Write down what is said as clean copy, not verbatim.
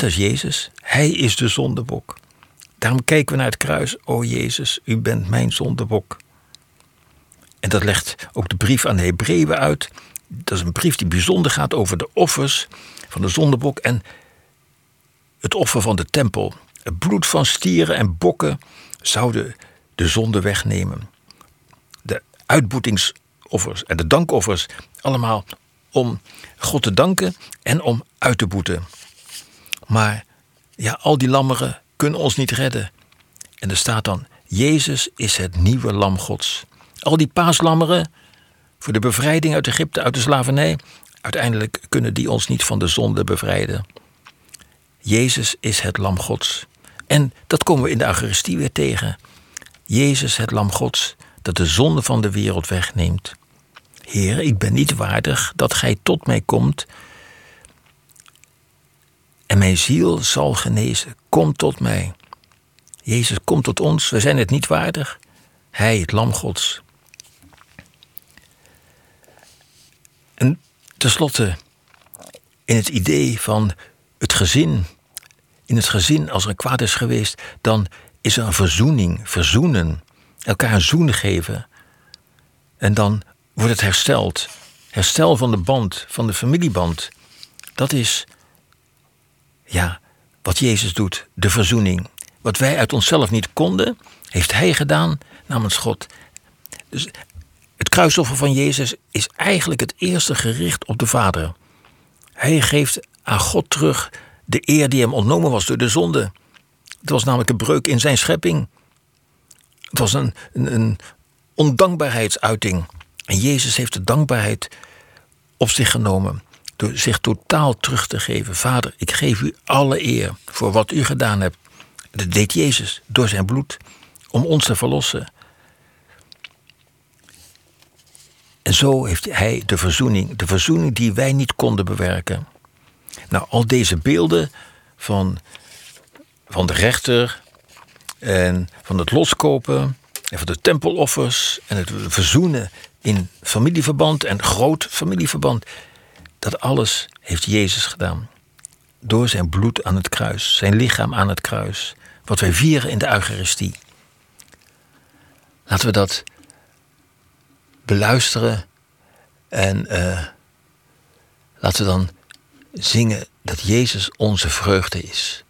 Net als Jezus, hij is de zondebok. Daarom kijken we naar het kruis. O Jezus, u bent mijn zondebok. En dat legt ook de brief aan de Hebreeën uit. Dat is een brief die bijzonder gaat over de offers van de zondebok en het offer van de tempel. Het bloed van stieren en bokken zouden de zonde wegnemen. De uitboetingsoffers en de dankoffers, allemaal om God te danken en om uit te boeten. Maar ja, al die lammeren kunnen ons niet redden. En er staat dan, Jezus is het nieuwe lam Gods. Al die paaslammeren voor de bevrijding uit Egypte, uit de slavernij, uiteindelijk kunnen die ons niet van de zonde bevrijden. Jezus is het lam Gods. En dat komen we in de Eucharistie weer tegen. Jezus, het lam Gods, dat de zonde van de wereld wegneemt. Heer, ik ben niet waardig dat gij tot mij komt en mijn ziel zal genezen. Kom tot mij. Jezus, kom tot ons. We zijn het niet waardig. Hij, het lam Gods. En tenslotte, in het idee van het gezin. In het gezin, als er kwaad is geweest, dan is er een verzoening, verzoenen. Elkaar een zoen geven. En dan wordt het hersteld. Herstel van de band, van de familieband. Dat is, ja, wat Jezus doet, de verzoening. Wat wij uit onszelf niet konden, heeft hij gedaan namens God. Dus het kruisoffer van Jezus is eigenlijk het eerste gericht op de Vader. Hij geeft aan God terug de eer die hem ontnomen was door de zonde. Het was namelijk een breuk in zijn schepping. Het was een ondankbaarheidsuiting. En Jezus heeft de dankbaarheid op zich genomen door zich totaal terug te geven. Vader, ik geef u alle eer voor wat u gedaan hebt. Dat deed Jezus door zijn bloed om ons te verlossen. En zo heeft hij de verzoening die wij niet konden bewerken. Nou, al deze beelden van de rechter en van het loskopen en van de tempeloffers en het verzoenen in familieverband en groot familieverband, dat alles heeft Jezus gedaan. Door zijn bloed aan het kruis, zijn lichaam aan het kruis, wat wij vieren in de Eucharistie. Laten we dat beluisteren en laten we dan zingen dat Jezus onze vreugde is.